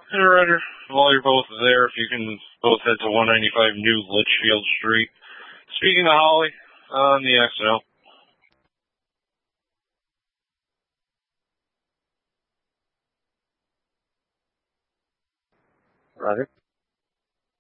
Hey, Ryder. While you're both there, if you can both head to 195 New Litchfield Street. Speaking to Holly on the XL. Roger.